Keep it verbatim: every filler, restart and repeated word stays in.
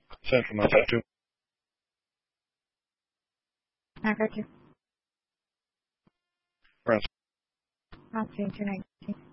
Central nine five two. nine five two. Browns. Austin two nineteen.